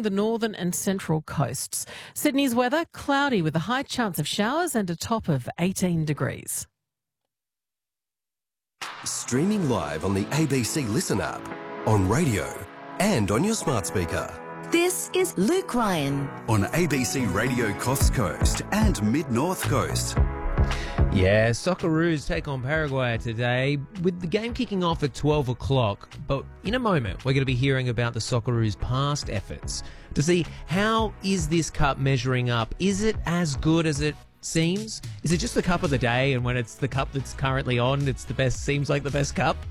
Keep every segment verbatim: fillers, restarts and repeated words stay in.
along the northern and central coasts. Sydney's weather, cloudy with a high chance of showers and a top of eighteen degrees. Streaming live on the A B C Listen app, on radio and on your smart speaker. This is Luke Ryan on A B C Radio Coast Coast and Mid-North Coast. Yeah, Socceroos take on Paraguay today with the game kicking off at twelve o'clock. But in a moment, we're going to be hearing about the Socceroos' past efforts to see how is this cup measuring up. Is it as good as it seems? Is it just the cup of the day, and when it's the cup that's currently on, it's the best, seems like the best cup?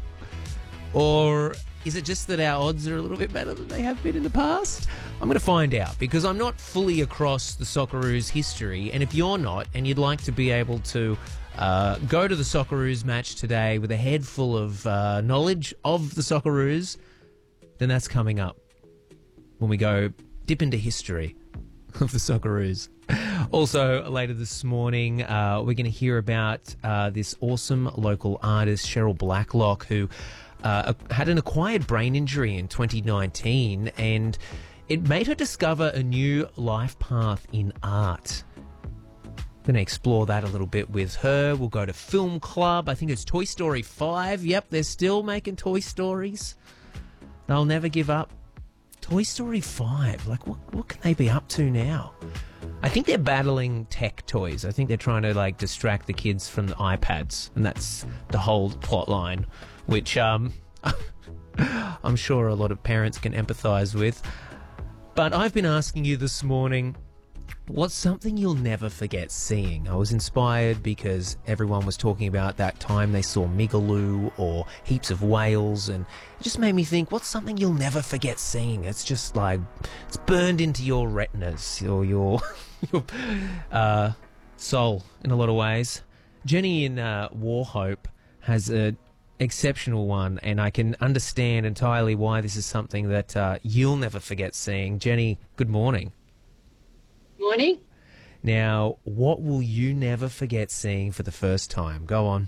Or is it just that our odds are a little bit better than they have been in the past? I'm going to find out, because I'm not fully across the Socceroos history, and if you're not, and you'd like to be able to uh, go to the Socceroos match today with a head full of uh, knowledge of the Socceroos, then that's coming up when we go dip into history of the Socceroos. Also, later this morning, uh, we're going to hear about uh, this awesome local artist, Cheryl Blacklock, who uh, had an acquired brain injury in twenty nineteen, and it made her discover a new life path in art. I'm going to explore that a little bit with her. We'll go to Film Club. I think it's Toy Story five. Yep, they're still making Toy Stories. They'll never give up. Toy Story five, like what, what can they be up to now? I think they're battling tech toys. I think they're trying to like distract the kids from the iPads, and that's the whole plot line, which um, I'm sure a lot of parents can empathise with. But I've been asking you this morning, what's something you'll never forget seeing? I was inspired because everyone was talking about that time they saw Migaloo or heaps of whales, and it just made me think, what's something you'll never forget seeing? It's just like, it's burned into your retinas or your, your uh, soul in a lot of ways. Jenny in uh, Warhope has an exceptional one, and I can understand entirely why this is something that uh, you'll never forget seeing. Jenny, good morning. Morning. Now, what will you never forget seeing for the first time? Go on.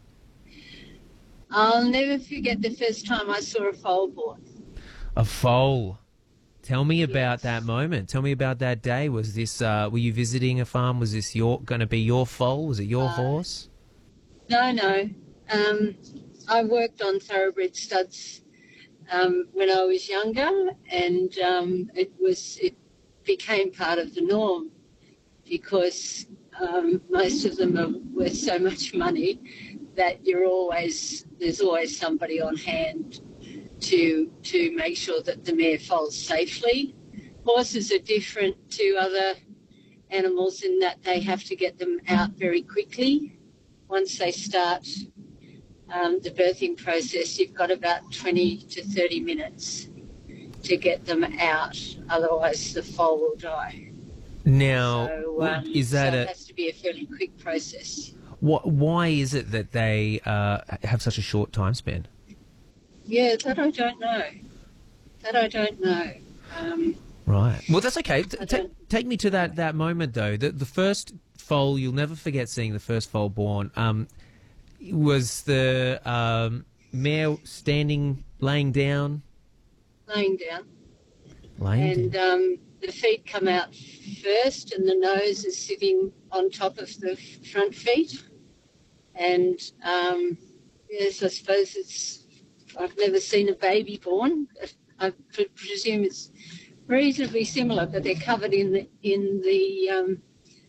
I'll never forget the first time I saw a foal born. A foal. Tell me about Yes. that moment. Tell me about that day. Was this, uh, were you visiting a farm? Was this your going to be your foal? Was it your Uh, horse? No, no. Um, I worked on thoroughbred studs um, when I was younger, and um, it was it became part of the norm because um, most of them are worth so much money that you're always there's always somebody on hand to to make sure that the mare foals safely. Horses are different to other animals in that they have to get them out very quickly. Once they start um, the birthing process, you've got about twenty to thirty minutes to get them out, otherwise the foal will die. Now, So, um, is that so a... it has to be a fairly quick process. What, why is it that they uh, have such a short time span? Yeah, that I don't know. That I don't know. Um, Right. Well, that's okay. T- I ta- don't- take me to that, that moment, though. The, the first foal, you'll never forget seeing the first foal born. Um, was the um, mare standing, laying down? laying down. Laying And down. um, the feet come out first and the nose is sitting on top of the front feet. And um, yes, I suppose it's, I've never seen a baby born. I pre- presume it's reasonably similar, but they're covered in the, in the um,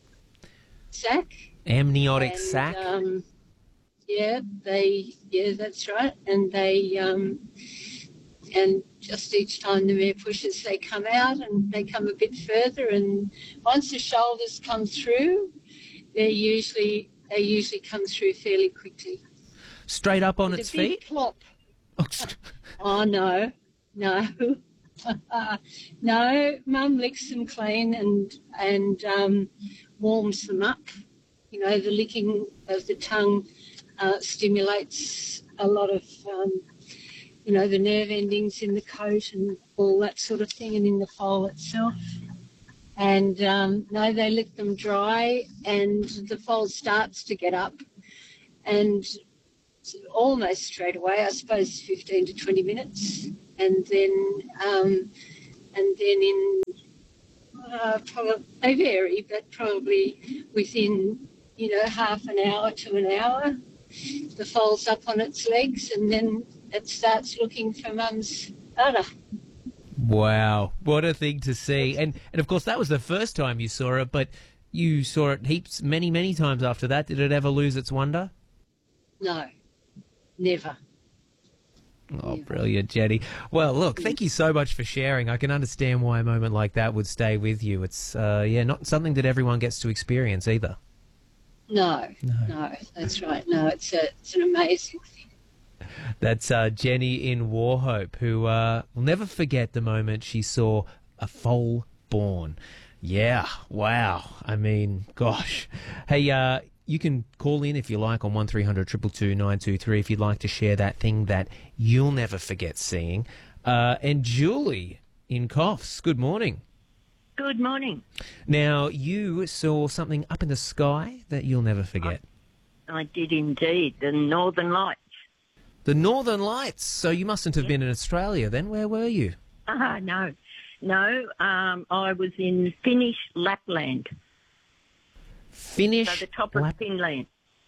sack. Amniotic And, sac? Um, yeah, they, yeah, that's right. And they, um, and just each time the mare pushes, they come out and they come a bit further. And once the shoulders come through, they usually, they usually come through fairly quickly. Straight up on With its a big feet? plop. Oh, st- Oh, no, no. No, Mum licks them clean and, and um, warms them up. You know, the licking of the tongue uh, stimulates a lot of, um, you know, the nerve endings in the coat and all that sort of thing, and in the foal itself. And, um, no, they lick them dry and the foal starts to get up, and almost straight away, I suppose fifteen to twenty minutes. And then, um, and then in Uh, probably, they vary, but probably within, you know, half an hour to an hour, the foal's up on its legs and then it starts looking for mum's udder. Wow, what a thing to see. And, and of course, that was the first time you saw it, but you saw it heaps, many, many times after that. Did it ever lose its wonder? No, never. Oh, brilliant, Jenny. Well, look, thank you so much for sharing. I can understand why a moment like that would stay with you. It's, uh, yeah, not something that everyone gets to experience either. No, No. no, that's right. No, it's a, it's an amazing thing. That's uh, Jenny in Wauchope, who uh, will never forget the moment she saw a foal born. Yeah, wow. I mean, gosh. Hey, uh, you can call in if you like on one three hundred two two two nine two three if you'd like to share that thing that you'll never forget seeing. Uh, and Julie in Coffs, good morning. Good morning. Now, you saw something up in the sky that you'll never forget. I did indeed, the Northern Lights. The Northern Lights. So you mustn't have been in Australia then. Where were you? Ah, no. No, um, I was in Finnish Lapland. Finnish. So the top of Lap- Finland.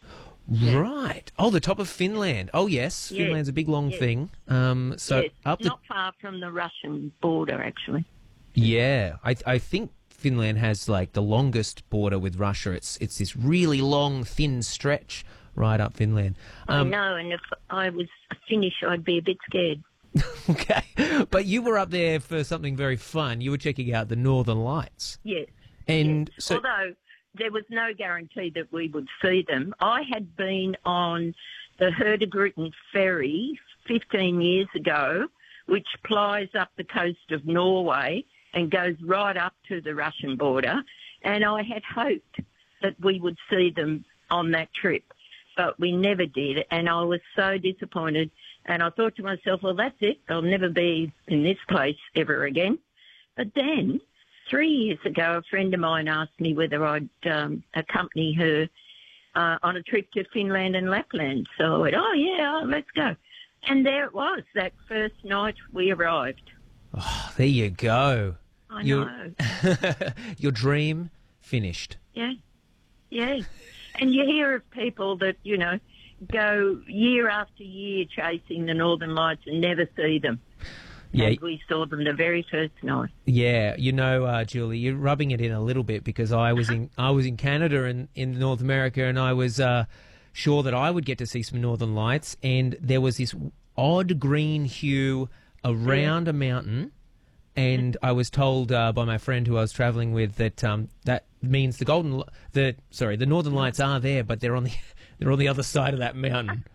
Right. Oh, the top of Finland. Oh, yes. Yes. Finland's a big, long Yes. thing. Um, so Yes, up the not far from the Russian border, actually. yeah, I I think Finland has like the longest border with Russia. It's it's this really long, thin stretch right up Finland. I Um, know, and if I was Finnish, I'd be a bit scared. okay, but you were up there for something very fun. You were checking out the Northern Lights, Yes. and yes. so Although there was no guarantee that we would see them. I had been on the Hurtigruten ferry fifteen years ago, which plies up the coast of Norway and goes right up to the Russian border, and I had hoped that we would see them on that trip, but we never did, and I was so disappointed, and I thought to myself, well, that's it, I'll never be in this place ever again. But then, three years ago, a friend of mine asked me whether I'd um, accompany her uh, on a trip to Finland and Lapland, so I went, oh, yeah, oh, let's go. And there it was, that first night we arrived. oh, there you go. I Your- know. Your dream finished. Yeah, yeah. And you hear of people that, you know, go year after year chasing the Northern Lights and never see them. Yeah. And we saw them the very first night. Yeah, you know, uh, Julie, you're rubbing it in a little bit because I was in I was in Canada and in North America, and I was uh, sure that I would get to see some Northern Lights, and there was this odd green hue around a mountain, and I was told uh, by my friend who I was travelling with that um, that means the golden Li- the sorry the Northern Lights are there, but they're on the they're on the other side of that mountain,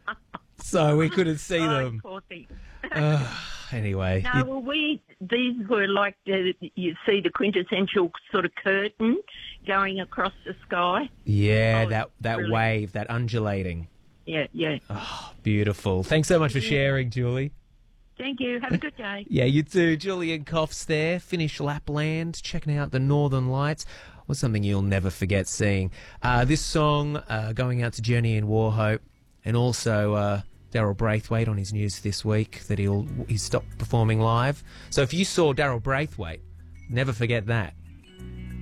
so we couldn't see Oh, them. poor thing. Uh, anyway, No, you- well, we, these were like, the, you see the quintessential sort of curtain going across the sky. yeah, Oh, that that brilliant. wave, that undulating. Yeah, yeah. Oh, beautiful. Thanks so much for sharing, Julie. Thank you. Have a good day. Yeah, you too. Julian Coffs there, Finnish Lapland, checking out the Northern Lights. Was something you'll never forget seeing. Uh, this song uh, going out to Jenny in Wauchope, and also uh, Daryl Braithwaite on his news this week that he'll he stopped performing live. So if you saw Daryl Braithwaite, never forget that.